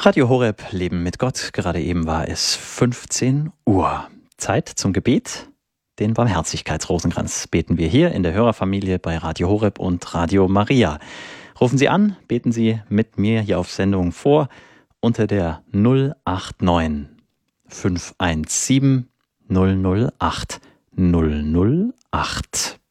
Radio Horeb, Leben mit Gott. Gerade eben war es 15 Uhr. Zeit zum Gebet. Den Barmherzigkeitsrosenkranz beten wir hier in der Hörerfamilie bei Radio Horeb und Radio Maria. Rufen Sie an, beten Sie mit mir hier auf Sendung vor unter der 089 517 008 008.